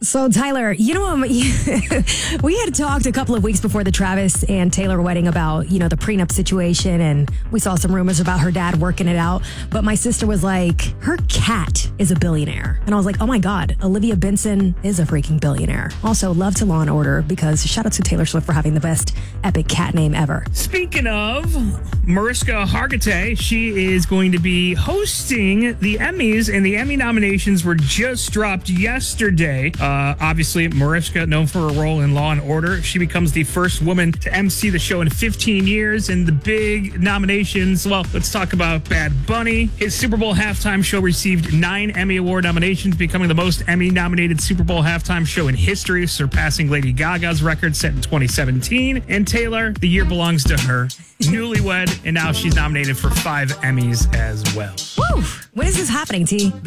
So, Tyler, we had talked a couple of weeks before the Travis and Taylor wedding about, the prenup situation, and we saw some rumors about her dad working it out. But my sister was like, her cat is a billionaire. And I was like, oh my God, Olivia Benson is a freaking billionaire. Also, love to Law and Order, because shout out to Taylor Swift for having the best epic cat name ever. Speaking of Mariska Hargitay, she is going to be hosting the Emmys, and the Emmy nominations were just dropped yesterday. Obviously, Mariska, known for her role in Law and Order, she becomes the first woman to MC the show in 15 years. And the big nominations, well, let's talk about Bad Bunny. His Super Bowl halftime show received 9 Emmy Award nominations, becoming the most Emmy-nominated Super Bowl halftime show in history, surpassing Lady Gaga's record set in 2017. And Taylor, the year belongs to her. Newlywed, and now she's nominated for 5 Emmys as well. Woo! When is this happening, T?